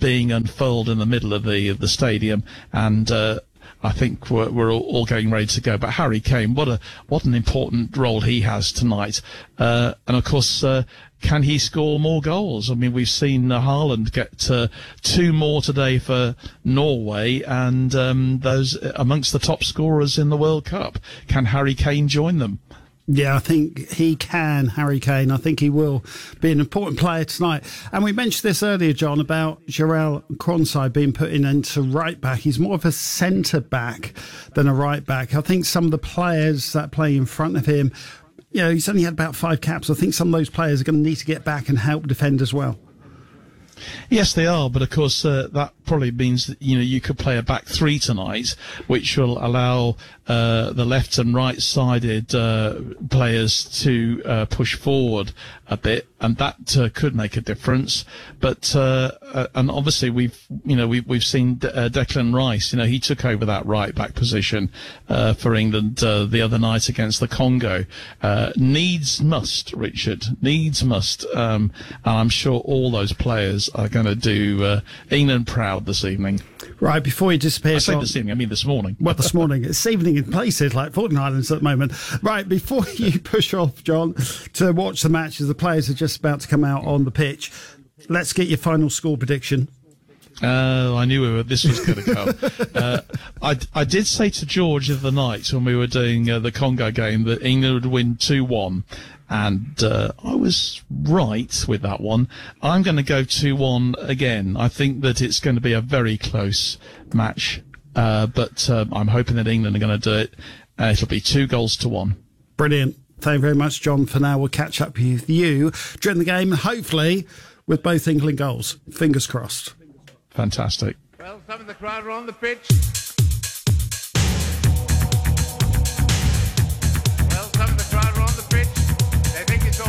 being unfurled in the middle of the stadium, and I think we're all getting ready to go. But Harry Kane, what an important role he has tonight. And of course, can he score more goals? I mean, we've seen Haaland get 2 more today for Norway, and those amongst the top scorers in the World Cup. Can Harry Kane join them? Yeah, I think he can, Harry Kane. I think he will be an important player tonight. And we mentioned this earlier, John, about Jarell Quansah being put in into right back. He's more of a centre back than a right back. I think some of the players that play in front of him, he's only had about 5 caps. I think some of those players are going to need to get back and help defend as well. Yes, they are, but of course that probably means that you could play a back 3 tonight, which will allow the left and right-sided players to push forward a bit, and that could make a difference. But and obviously we've seen Declan Rice. He took over that right back position for England the other night against the Congo. Needs must, Richard. Needs must, and I'm sure all those players are going to do England proud this evening. Right, before you disappear... I say this evening, I mean this morning. Well, this morning. It's evening in places like Falkland Islands at the moment. Right, before you push off, John, to watch the match as the players are just about to come out on the pitch, let's get your final score prediction. I knew this was going to come. I did say to George the other night when we were doing the Congo game that England would win 2-1. And I was right with that one. I'm going to go 2-1 again. I think that it's going to be a very close match, but I'm hoping that England are going to do it. It'll be 2-1. Brilliant. Thank you very much, John. For now, we'll catch up with you during the game, hopefully with both England goals. Fingers crossed. Fantastic. Well, some of the crowd are on the pitch.